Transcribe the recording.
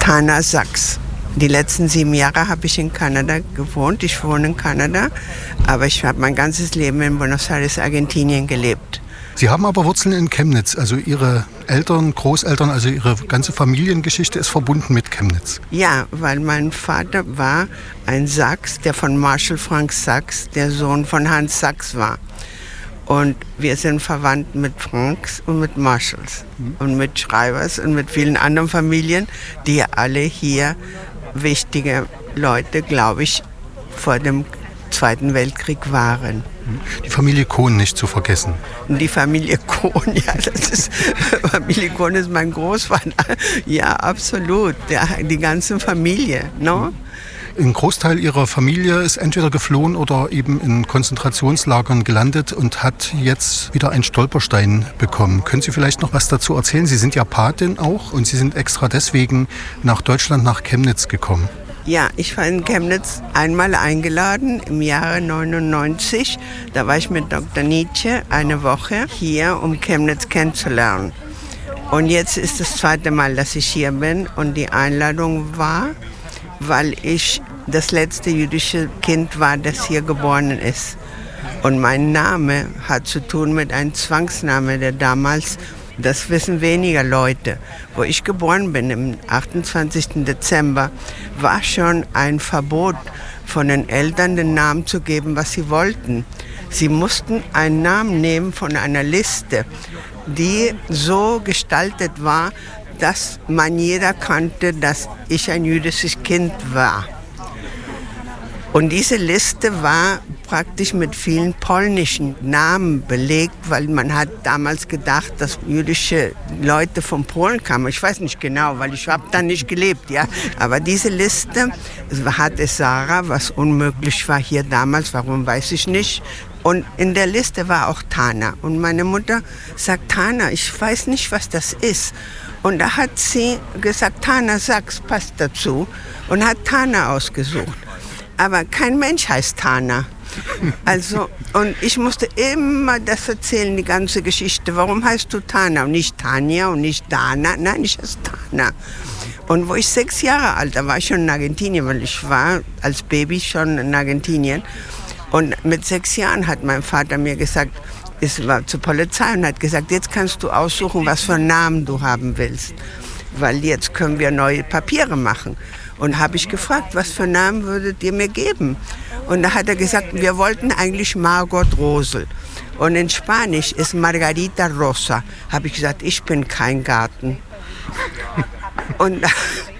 Tana Sachs. Die letzten 7 Jahre habe ich in Kanada gewohnt. Ich wohne in Kanada, aber ich habe mein ganzes Leben in Buenos Aires, Argentinien gelebt. Sie haben aber Wurzeln in Chemnitz, also Ihre Eltern, Großeltern, also Ihre ganze Familiengeschichte ist verbunden mit Chemnitz. Ja, weil mein Vater war ein Sachs, der von Marshall Frank Sachs, der Sohn von Hans Sachs war. Und wir sind verwandt mit Franks und mit Marshalls und mit Schreibers und mit vielen anderen Familien, die alle hier wichtige Leute, glaube ich, vor dem Zweiten Weltkrieg waren. Die Familie Kohn nicht zu vergessen. Die Familie Kohn, ja, Familie Kohn ist mein Großvater. Ja, absolut. Die ganze Familie, no? Ein Großteil Ihrer Familie ist entweder geflohen oder eben in Konzentrationslagern gelandet und hat jetzt wieder einen Stolperstein bekommen. Können Sie vielleicht noch was dazu erzählen? Sie sind ja Patin auch und Sie sind extra deswegen nach Deutschland, nach Chemnitz gekommen. Ja, ich war in Chemnitz einmal eingeladen im Jahre 99. Da war ich mit Dr. Nietzsche eine Woche hier, um Chemnitz kennenzulernen. Und jetzt ist das 2. Mal, dass ich hier bin. Und die Einladung war, weil ich das letzte jüdische Kind war, das hier geboren ist. Und mein Name hat zu tun mit einem Zwangsname, der damals, das wissen weniger Leute, wo ich geboren bin, am 28. Dezember, war schon ein Verbot von den Eltern, den Namen zu geben, was sie wollten. Sie mussten einen Namen nehmen von einer Liste, die so gestaltet war, dass man jeder kannte, dass ich ein jüdisches Kind war. Und diese Liste war praktisch mit vielen polnischen Namen belegt, weil man hat damals gedacht, dass jüdische Leute von Polen kamen. Ich weiß nicht genau, weil ich habe da nicht gelebt, ja. Aber diese Liste hatte Sarah, was unmöglich war hier damals, warum weiß ich nicht. Und in der Liste war auch Tana. Und meine Mutter sagt, Tana, ich weiß nicht, was das ist. Und da hat sie gesagt, Tana Sachs passt dazu und hat Tana ausgesucht. Aber kein Mensch heißt Tana. Also, und ich musste immer das erzählen, die ganze Geschichte. Warum heißt du Tana und nicht Tanja und nicht Dana? Nein, ich heiße Tana. Und wo ich 6 Jahre alt war, war ich schon in Argentinien, weil ich war als Baby schon in Argentinien. Und mit 6 Jahren hat mein Vater mir gesagt, es war zur Polizei und hat gesagt, jetzt kannst du aussuchen, was für einen Namen du haben willst. Weil jetzt können wir neue Papiere machen. Und habe ich gefragt, was für einen Namen würdet ihr mir geben? Und da hat er gesagt, wir wollten eigentlich Margot Rosel. Und in Spanisch ist Margarita Rosa. Habe ich gesagt, ich bin kein Garten. Und